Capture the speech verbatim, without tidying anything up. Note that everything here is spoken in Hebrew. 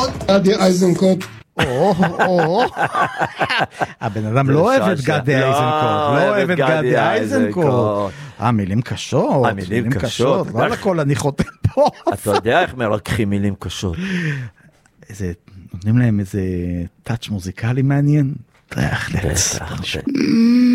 גדי איזנקוט. הבן אדם לא אוהב את גדי איזנקוט, לא אוהב את גדי איזנקוט. אה, מילים קשות, מילים קשות. לא לכל אני חותם פה. אתה יודע איך מרככים מילים קשות. איזה, נותנים להם איזה טאץ' מוזיקלי מעניין.